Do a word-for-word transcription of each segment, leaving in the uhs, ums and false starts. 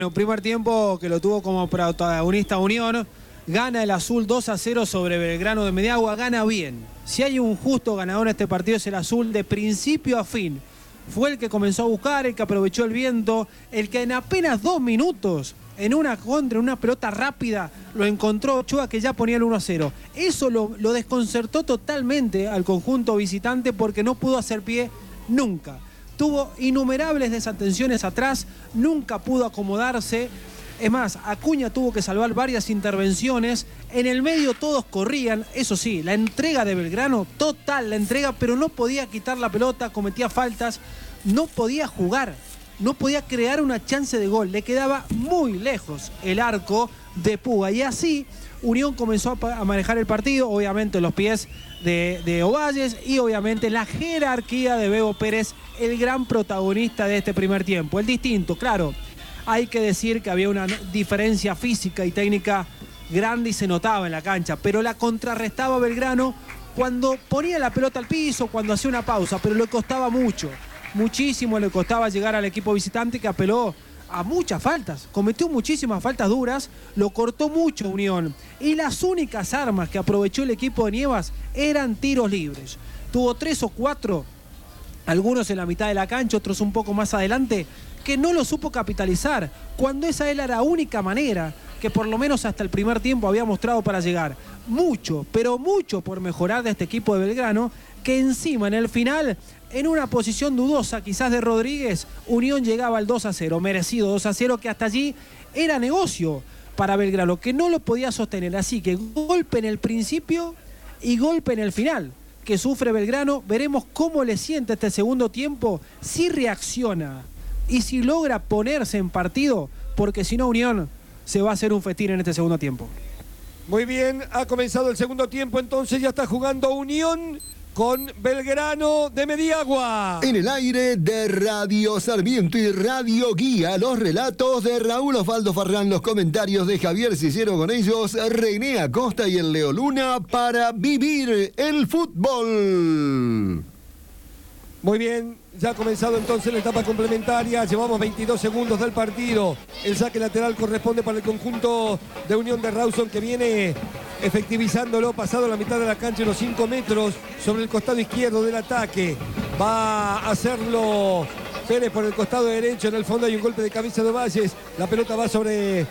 El primer tiempo que lo tuvo como protagonista Unión, gana el azul dos a cero sobre Belgrano de Mediagua, gana bien. Si hay un justo ganador en este partido es el azul de principio a fin. Fue el que comenzó a buscar, el que aprovechó el viento, el que en apenas dos minutos, en una contra, en una pelota rápida, lo encontró Ochoa, que ya ponía el uno a cero. Eso lo, lo desconcertó totalmente al conjunto visitante porque no pudo hacer pie nunca. Tuvo innumerables desatenciones atrás, nunca pudo acomodarse. Es más, Acuña tuvo que salvar varias intervenciones. En el medio todos corrían. Eso sí, la entrega de Belgrano, total la entrega, pero no podía quitar la pelota, cometía faltas, no podía jugar, no podía crear una chance de gol. Le quedaba muy lejos el arco de Puga. Y así Unión comenzó a manejar el partido, obviamente los pies de, de Ovalles y obviamente la jerarquía de Bebo Pérez, el gran protagonista de este primer tiempo. El distinto, claro, hay que decir que había una diferencia física y técnica grande y se notaba en la cancha, pero la contrarrestaba Belgrano cuando ponía la pelota al piso, cuando hacía una pausa, pero le costaba mucho, muchísimo le costaba llegar al equipo visitante, que apeló a muchas faltas, cometió muchísimas faltas duras, lo cortó mucho Unión, y las únicas armas que aprovechó el equipo de Nievas eran tiros libres. Tuvo tres o cuatro, algunos en la mitad de la cancha, otros un poco más adelante, que no lo supo capitalizar, cuando esa era la única manera que por lo menos hasta el primer tiempo había mostrado para llegar. Mucho, pero mucho por mejorar de este equipo de Belgrano, que encima en el final, en una posición dudosa quizás de Rodríguez, Unión llegaba al dos a cero, merecido dos a cero, que hasta allí era negocio para Belgrano, que no lo podía sostener. Así que golpe en el principio y golpe en el final que sufre Belgrano. Veremos cómo le siente este segundo tiempo, si reacciona y si logra ponerse en partido, porque si no Unión se va a hacer un festín en este segundo tiempo. Muy bien, ha comenzado el segundo tiempo, entonces ya está jugando Unión con Belgrano de Mediagua. En el aire de Radio Sarmiento y Radio Guía, los relatos de Raúl Osvaldo Farrán, los comentarios de Javier Cicero, con ellos René Acosta y el Leo Luna, para vivir el fútbol. Muy bien, ya ha comenzado entonces la etapa complementaria, llevamos veintidós segundos del partido. El saque lateral corresponde para el conjunto de Unión de Rawson, que viene efectivizándolo pasado la mitad de la cancha, unos cinco metros sobre el costado izquierdo del ataque. Va a hacerlo Pérez por el costado derecho, en el fondo hay un golpe de cabeza de Valles, la pelota va sobre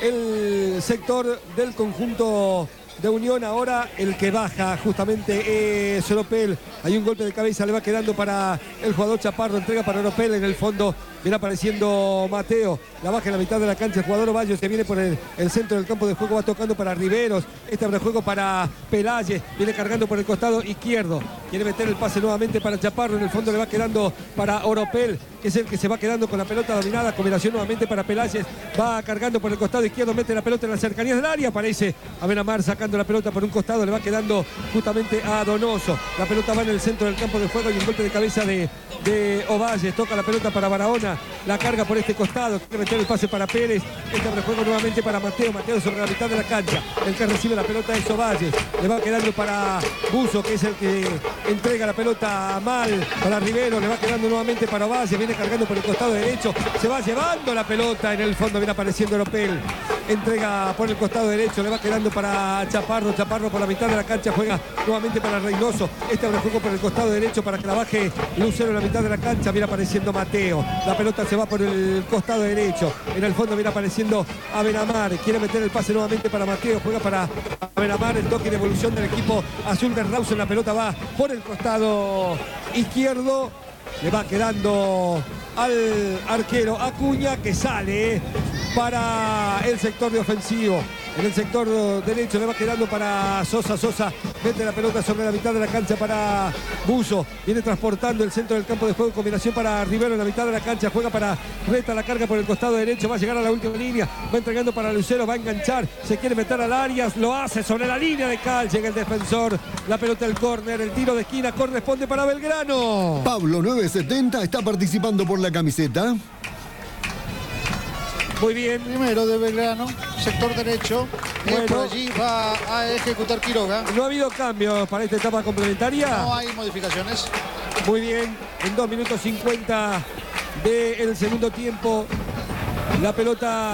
el sector del conjunto de Unión. Ahora el que baja justamente es Oropel. Hay un golpe de cabeza, le va quedando para el jugador Chaparro, entrega para Oropel, en el fondo viene apareciendo Mateo, la baja en la mitad de la cancha el jugador Ovalles, que viene por el, el centro del campo de juego, va tocando para Riveros, este abre juego para Peláez, viene cargando por el costado izquierdo, quiere meter el pase nuevamente para Chaparro, en el fondo le va quedando para Oropel, que es el que se va quedando con la pelota dominada, combinación nuevamente para Peláez, va cargando por el costado izquierdo, mete la pelota en las cercanías del área, aparece Abenamar sacando la pelota por un costado, le va quedando justamente a Donoso, la pelota va en el centro del campo de juego y un golpe de cabeza de, de Ovalles, toca la pelota para Barahona, la carga por este costado, quiere meter el pase para Pérez, este abre juego nuevamente para Mateo, Mateo sobre la mitad de la cancha, el que recibe la pelota es Ovalles, le va quedando para Buzo, que es el que entrega la pelota mal para Rivero, le va quedando nuevamente para Ovalles, viene cargando por el costado derecho, se va llevando la pelota, en el fondo viene apareciendo Oropel, entrega por el costado derecho, le va quedando para Chaparro, Chaparro por la mitad de la cancha, juega nuevamente para Reynoso, este abre juego por el costado derecho para que la baje Lucero en la mitad de la cancha, viene apareciendo Mateo, la pelota se va por el costado derecho, en el fondo viene apareciendo Abenamar, quiere meter el pase nuevamente para Mateo, juega para Abenamar, el toque de evolución del equipo azul de Rawson, la pelota va por el costado izquierdo, le va quedando al arquero Acuña, que sale para el sector de ofensivo. En el sector derecho le va quedando para Sosa, Sosa mete la pelota sobre la mitad de la cancha para Buzo, viene transportando el centro del campo de juego, combinación para Rivero en la mitad de la cancha, juega para Reta, la carga por el costado derecho, va a llegar a la última línea, va entregando para Lucero, va a enganchar, se quiere meter al área, lo hace sobre la línea de cal, llega el defensor, la pelota del córner, el tiro de esquina corresponde para Belgrano. Pablo nueve setenta está participando por la camiseta. Muy bien. Primero de Belgrano, sector derecho. Bueno, por allí va a ejecutar Quiroga. No ha habido cambios para esta etapa complementaria. No hay modificaciones. Muy bien, en dos minutos cincuenta del segundo tiempo. La pelota